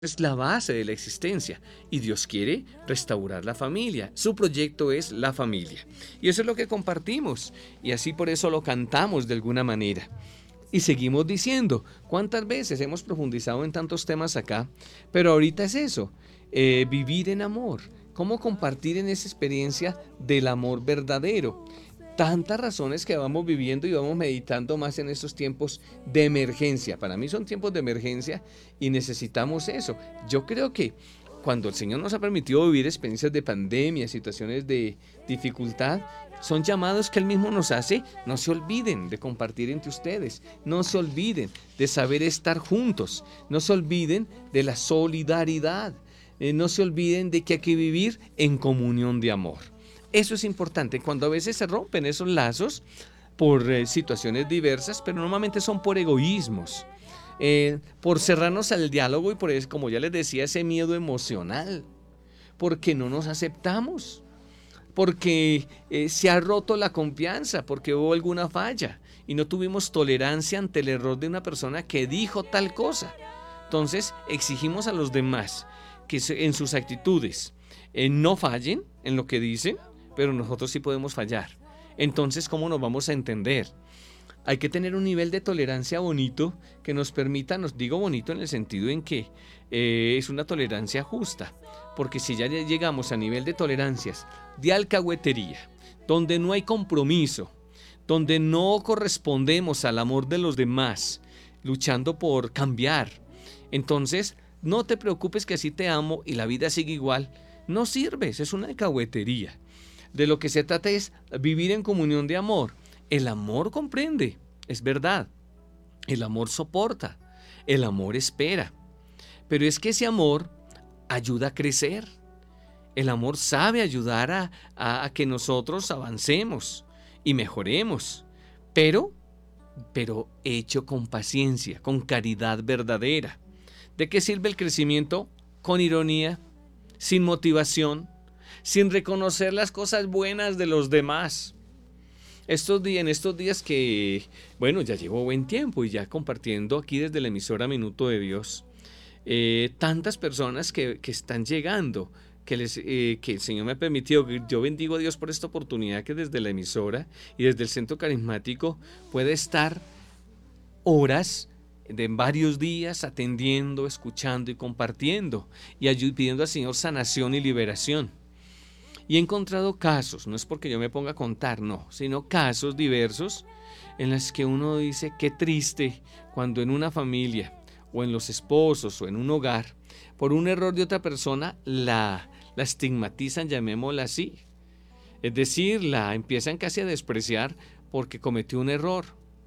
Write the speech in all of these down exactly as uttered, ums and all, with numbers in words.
Es la base de la existencia y Dios quiere restaurar la familia. Su proyecto es la familia. Y eso es lo que compartimos y así por eso lo cantamos de alguna manera. Y seguimos diciendo, ¿cuántas veces hemos profundizado en tantos temas acá? Pero ahorita es eso, eh, vivir en amor. ¿Cómo compartir en esa experiencia del amor verdadero? Tantas razones que vamos viviendo y vamos meditando más en estos tiempos de emergencia. Para mí son tiempos de emergencia y necesitamos eso. Yo creo que cuando el Señor nos ha permitido vivir experiencias de pandemia, situaciones de dificultad, son llamados que Él mismo nos hace. No se olviden de compartir entre ustedes, no se olviden de saber estar juntos, no se olviden de la solidaridad, eh, no se olviden de que hay que vivir en comunión de amor. Eso es importante cuando a veces se rompen esos lazos por eh, situaciones diversas, pero normalmente son por egoísmos, eh, por cerrarnos al diálogo y por, eso, como ya les decía, ese miedo emocional, porque no nos aceptamos, porque eh, se ha roto la confianza, porque hubo alguna falla y no tuvimos tolerancia ante el error de una persona que dijo tal cosa. Entonces exigimos a los demás que en sus actitudes eh, no fallen en lo que dicen, pero nosotros sí podemos fallar. Entonces, ¿cómo nos vamos a entender? Hay que tener un nivel de tolerancia bonito que nos permita, nos digo bonito en el sentido en que eh, es una tolerancia justa, porque si ya llegamos a nivel de tolerancias de alcahuetería, donde no hay compromiso, donde no correspondemos al amor de los demás, luchando por cambiar, entonces no te preocupes que así te amo y la vida sigue igual, no sirves, es una alcahuetería. De lo que se trata es vivir en comunión de amor. El amor comprende, es verdad. El amor soporta, el amor espera. Pero es que ese amor ayuda a crecer. El amor sabe ayudar a, a, a que nosotros avancemos y mejoremos. Pero, pero hecho con paciencia, con caridad verdadera. ¿De qué sirve el crecimiento? Con ironía, sin motivación, sin reconocer las cosas buenas de los demás. Estos días, en estos días que, bueno, ya llevo buen tiempo y ya compartiendo aquí desde la emisora Minuto de Dios, eh, tantas personas que, que están llegando, que, les, eh, que el Señor me ha permitido, yo bendigo a Dios por esta oportunidad que desde la emisora y desde el Centro Carismático puede estar horas de varios días atendiendo, escuchando y compartiendo y pidiendo al Señor sanación y liberación. Y he encontrado casos, no es porque yo me ponga a contar, no, sino casos diversos en los que uno dice qué triste cuando en una familia o en los esposos o en un hogar, por un error de otra persona, la, la estigmatizan, llamémosla así. Es decir, la empiezan casi a despreciar porque cometió un error,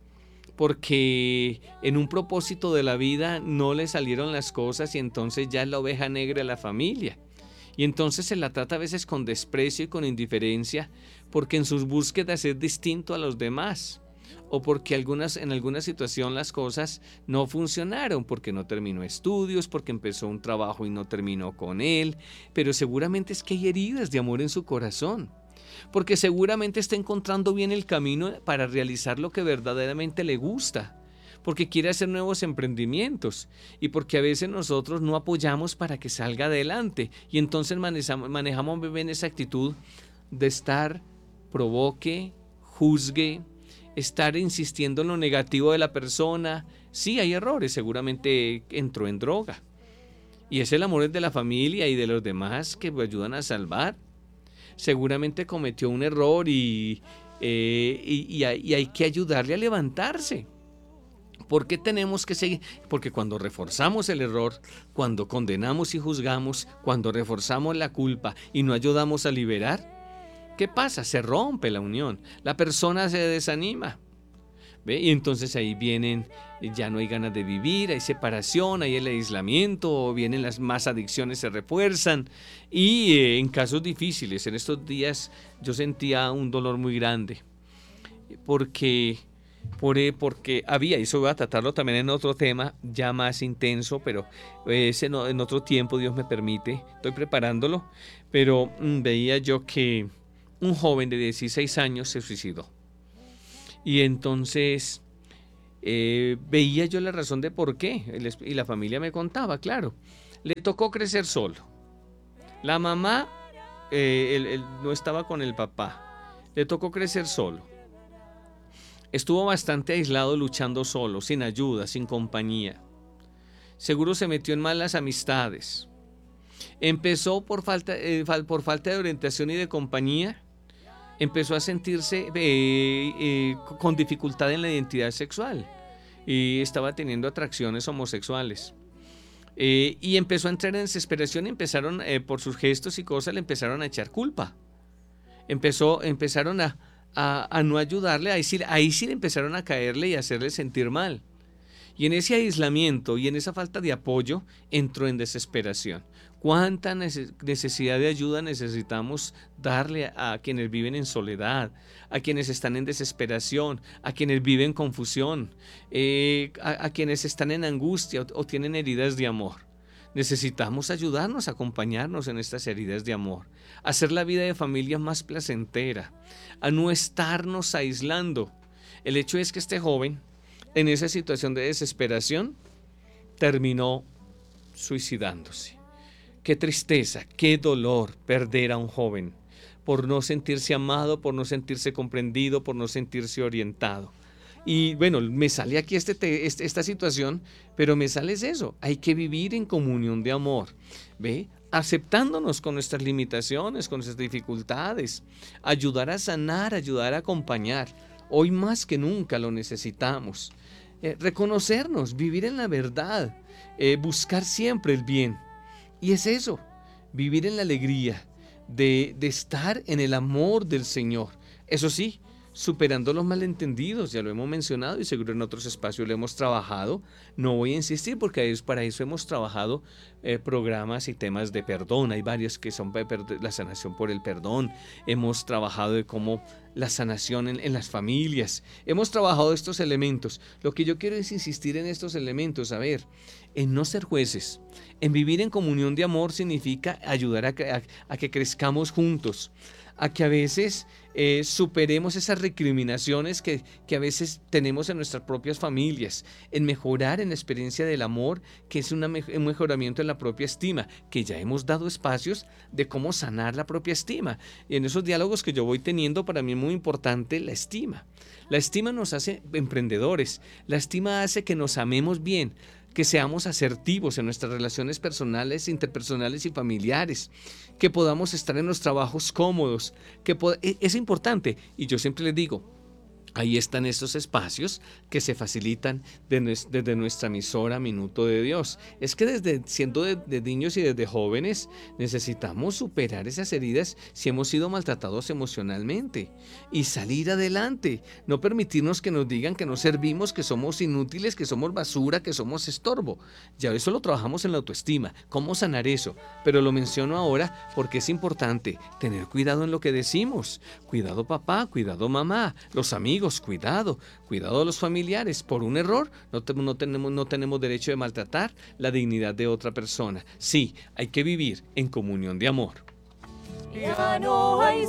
porque en un propósito de la vida no le salieron las cosas y entonces ya es la oveja negra de la familia. Y entonces se la trata a veces con desprecio y con indiferencia porque en sus búsquedas es distinto a los demás o porque algunas, en alguna situación las cosas no funcionaron, porque no terminó estudios, porque empezó un trabajo y no terminó con él, pero seguramente es que hay heridas de amor en su corazón, porque seguramente está encontrando bien el camino para realizar lo que verdaderamente le gusta, porque quiere hacer nuevos emprendimientos y porque a veces nosotros no apoyamos para que salga adelante y entonces manejamos, manejamos bien esa actitud de estar, provoque, juzgue, estar insistiendo en lo negativo de la persona. Sí, hay errores, seguramente entró en droga y es el amor de la familia y de los demás que me ayudan a salvar. Seguramente cometió un error y, eh, y, y, hay, y hay que ayudarle a levantarse. ¿Por qué tenemos que seguir? Porque cuando reforzamos el error, cuando condenamos y juzgamos, cuando reforzamos la culpa y no ayudamos a liberar, ¿qué pasa? Se rompe la unión, la persona se desanima, ¿ve? Y entonces ahí vienen, ya no hay ganas de vivir, hay separación, hay el aislamiento, vienen las más adicciones, se refuerzan y eh, en casos difíciles, en estos días yo sentía un dolor muy grande porque... Por, porque había, y eso voy a tratarlo también en otro tema ya más intenso, pero ese no, en otro tiempo Dios me permite, estoy preparándolo, pero mmm, veía yo que un joven de dieciséis años se suicidó y entonces eh, veía yo la razón de por qué y la familia me contaba, claro, Le tocó crecer solo. La mamá eh, él, él no estaba con el papá. Le tocó crecer solo. Estuvo bastante aislado, luchando solo, sin ayuda, sin compañía. Seguro se metió en malas amistades. Empezó por falta, eh, por falta de orientación y de compañía. Empezó a sentirse eh, eh, con dificultad en la identidad sexual y estaba teniendo atracciones homosexuales. Eh, y empezó a entrar en desesperación y empezaron, eh, por sus gestos y cosas, le empezaron a echar culpa. Empezó, empezaron a, a, a no ayudarle, ahí sí, ahí sí le empezaron a caerle y a hacerle sentir mal. Y en ese aislamiento y en esa falta de apoyo entró en desesperación. ¿Cuánta necesidad de ayuda necesitamos darle a quienes viven en soledad, a quienes están en desesperación, a quienes viven en confusión, eh, a, a quienes están en angustia o, o tienen heridas de amor? Necesitamos ayudarnos, acompañarnos en estas heridas de amor, a hacer la vida de familia más placentera, a no estarnos aislando. El hecho es que este joven, en esa situación de desesperación, terminó suicidándose. Qué tristeza, qué dolor perder a un joven por no sentirse amado, por no sentirse comprendido, por no sentirse orientado. Y bueno, me sale aquí este, este, esta situación, pero me sale es eso, hay que vivir en comunión de amor, ¿ve? Aceptándonos con nuestras limitaciones, con nuestras dificultades, ayudar a sanar, ayudar a acompañar. Hoy más que nunca lo necesitamos. Eh, reconocernos, vivir en la verdad, eh, buscar siempre el bien. Y es eso, vivir en la alegría de, de estar en el amor del Señor. Eso sí, superando los malentendidos, ya lo hemos mencionado y seguro en otros espacios lo hemos trabajado. No voy a insistir porque para eso hemos trabajado eh, programas y temas de perdón. Hay varios que son la sanación por el perdón. Hemos trabajado de cómo la sanación en, en las familias. Hemos trabajado estos elementos. Lo que yo quiero es insistir en estos elementos, a ver, en no ser jueces, en vivir en comunión de amor significa ayudar a, a, a que crezcamos juntos, a que a veces eh, superemos esas recriminaciones que, que a veces tenemos en nuestras propias familias, en mejorar en la experiencia del amor, que es una, un mejoramiento en la propia estima, que ya hemos dado espacios de cómo sanar la propia estima. Y en esos diálogos que yo voy teniendo, para mí es muy importante la estima. La estima nos hace emprendedores, la estima hace que nos amemos bien, que seamos asertivos en nuestras relaciones personales, interpersonales y familiares, que podamos estar en los trabajos cómodos, que es importante. Y yo siempre les digo, ahí están estos espacios que se facilitan desde nuestra emisora Minuto de Dios. Es que desde siendo de, de niños y desde jóvenes necesitamos superar esas heridas si hemos sido maltratados emocionalmente y salir adelante. No permitirnos que nos digan que no servimos, que somos inútiles, que somos basura, que somos estorbo. Ya eso lo trabajamos en la autoestima. ¿Cómo sanar eso? Pero lo menciono ahora porque es importante tener cuidado en lo que decimos. Cuidado papá, cuidado mamá, los amigos. Cuidado, cuidado a los familiares. Por un error no, te, no, tenemos, no tenemos derecho de maltratar la dignidad de otra persona. Sí, hay que vivir en comunión de amor. Ya no hay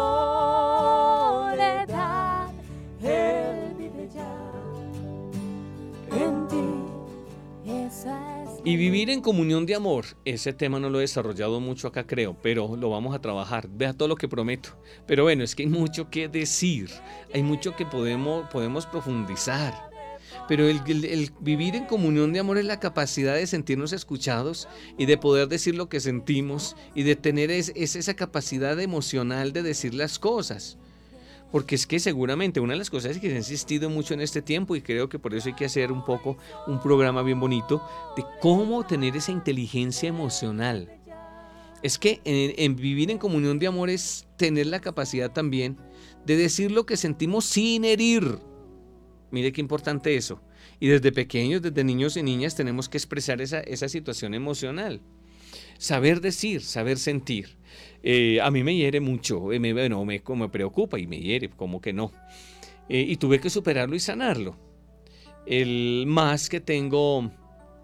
soledad, Él vive ya en ti. Esa es Y vivir en comunión de amor, ese tema no lo he desarrollado mucho acá creo, pero lo vamos a trabajar, vea todo lo que prometo. Pero bueno, es que hay mucho que decir, hay mucho que podemos, podemos profundizar. Pero el, el, el vivir en comunión de amor es la capacidad de sentirnos escuchados y de poder decir lo que sentimos y de tener es, es esa capacidad emocional de decir las cosas. Porque es que seguramente una de las cosas que se ha insistido mucho en este tiempo, y creo que por eso hay que hacer un poco un programa bien bonito, de cómo tener esa inteligencia emocional. Es que en, en vivir en comunión de amor es tener la capacidad también de decir lo que sentimos sin herir. Mire qué importante eso. Y desde pequeños, desde niños y niñas, tenemos que expresar esa, esa situación emocional. Saber decir, saber sentir. Eh, a mí me hiere mucho, eh, me, bueno, me, me preocupa y me hiere, como que no. Eh, y tuve que superarlo y sanarlo. El más que tengo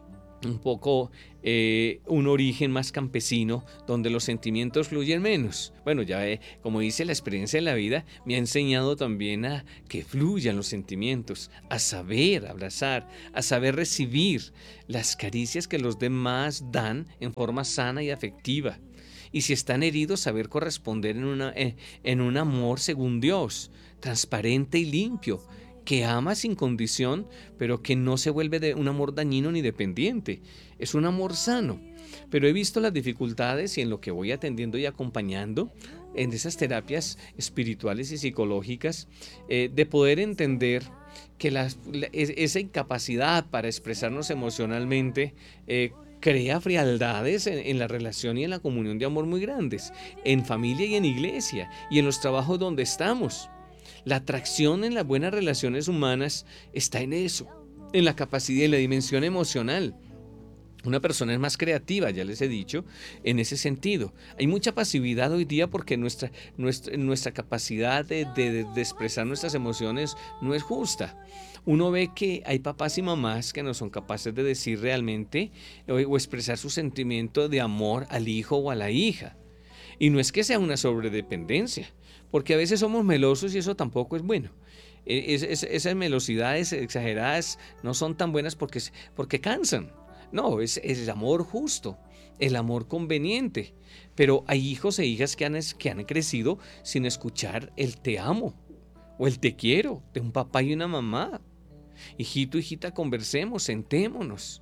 un poco eh, un origen más campesino, donde los sentimientos fluyen menos. Bueno, ya eh, como dice la experiencia de la vida, me ha enseñado también a que fluyan los sentimientos, a saber abrazar, a saber recibir las caricias que los demás dan en forma sana y afectiva. Y si están heridos, saber corresponder en, una, eh, en un amor según Dios, transparente y limpio, que ama sin condición, pero que no se vuelve de un amor dañino ni dependiente. Es un amor sano. Pero he visto las dificultades y en lo que voy atendiendo y acompañando en esas terapias espirituales y psicológicas, eh, de poder entender que las, la, esa incapacidad para expresarnos emocionalmente eh, crea frialdades en, en la relación y en la comunión de amor muy grandes, en familia y en iglesia y en los trabajos donde estamos. La atracción en las buenas relaciones humanas está en eso, en la capacidad, en la dimensión emocional. Una persona es más creativa, ya les he dicho, en ese sentido. Hay mucha pasividad hoy día porque nuestra, nuestra, nuestra capacidad de, de, de expresar nuestras emociones no es justa. Uno ve que hay papás y mamás que no son capaces de decir realmente o, o expresar su sentimiento de amor al hijo o a la hija. Y no es que sea una sobredependencia, porque a veces somos melosos y eso tampoco es bueno. Es, es, esas melosidades exageradas no son tan buenas porque, porque cansan. No, es, es el amor justo, el amor conveniente. Pero hay hijos e hijas que han, que han crecido sin escuchar el te amo o el te quiero de un papá y una mamá. Hijito, hijita, conversemos, sentémonos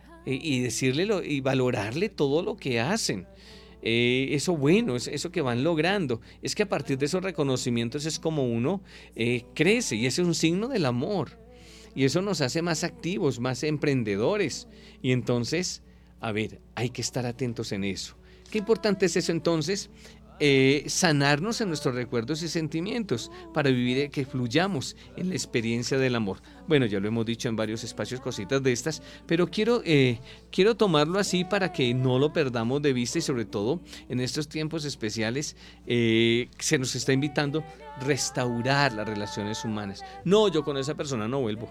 y, y decirle lo, y valorarle todo lo que hacen. Eh, eso bueno, es eso que van logrando, es que a partir de esos reconocimientos es como uno eh, crece y ese es un signo del amor y eso nos hace más activos, más emprendedores y entonces, a ver, hay que estar atentos en eso. Qué importante es eso entonces, eh, sanarnos en nuestros recuerdos y sentimientos para vivir, que fluyamos en la experiencia del amor. Bueno, ya lo hemos dicho en varios espacios, cositas de estas, pero quiero, eh, quiero tomarlo así para que no lo perdamos de vista y sobre todo en estos tiempos especiales eh, se nos está invitando a restaurar las relaciones humanas. No, yo con esa persona no vuelvo.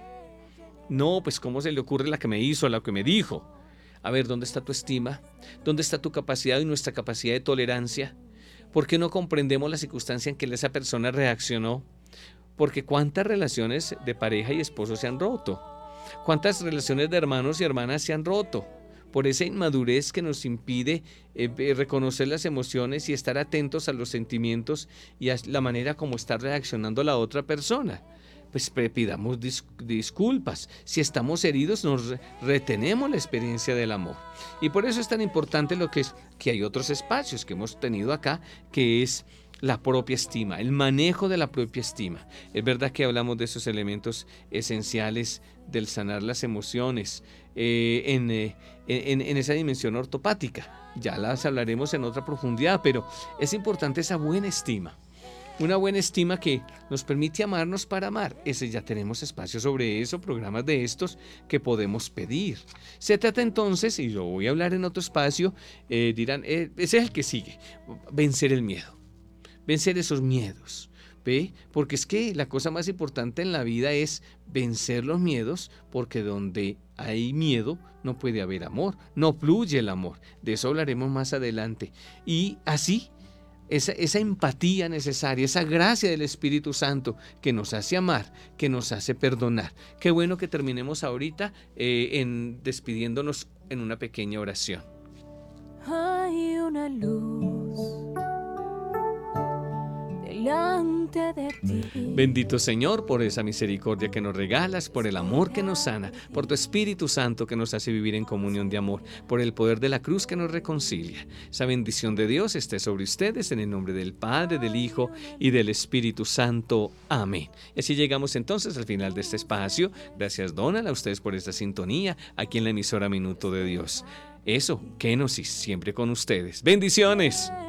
No, pues ¿cómo se le ocurre la que me hizo, la que me dijo? A ver, ¿dónde está tu estima? ¿Dónde está tu capacidad y nuestra capacidad de tolerancia? ¿Por qué no comprendemos la circunstancia en que esa persona reaccionó? Porque cuántas relaciones de pareja y esposo se han roto. Cuántas relaciones de hermanos y hermanas se han roto. Por esa inmadurez que nos impide eh, reconocer las emociones y estar atentos a los sentimientos y a la manera como está reaccionando la otra persona. Pues pidamos dis- disculpas. Si estamos heridos, nos re- retenemos la experiencia del amor. Y por eso es tan importante lo que es que hay otros espacios que hemos tenido acá, que es la propia estima, el manejo de la propia estima. Es verdad que hablamos de esos elementos esenciales del sanar las emociones eh, en, eh, en, en esa dimensión ortopática. Ya las hablaremos en otra profundidad, pero es importante esa buena estima. Una buena estima que nos permite amarnos para amar. Ese ya tenemos espacio sobre eso, programas de estos que podemos pedir. Se trata entonces, y lo voy a hablar en otro espacio, eh, dirán, eh, ese es el que sigue, vencer el miedo. Vencer esos miedos, ¿ve? Porque es que la cosa más importante en la vida es vencer los miedos, porque donde hay miedo no puede haber amor, no fluye el amor. De eso hablaremos más adelante. Y así, Esa, esa empatía necesaria, esa gracia del Espíritu Santo que nos hace amar, que nos hace perdonar. Qué bueno que terminemos ahorita eh, en despidiéndonos en una pequeña oración. Hay una luz delante de ti. Bendito Señor por esa misericordia que nos regalas, por el amor que nos sana, por tu Espíritu Santo que nos hace vivir en comunión de amor, por el poder de la cruz que nos reconcilia. Esa bendición de Dios esté sobre ustedes en el nombre del Padre, del Hijo y del Espíritu Santo. Amén. Y así llegamos entonces al final de este espacio. Gracias, Donald, a ustedes por esta sintonía aquí en la emisora Minuto de Dios. Eso, Kenosis, siempre con ustedes. Bendiciones.